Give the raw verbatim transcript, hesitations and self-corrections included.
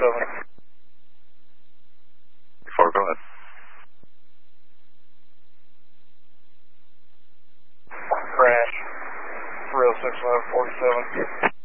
seven. Four, go ahead. Crash. three oh six, eleven forty-seven.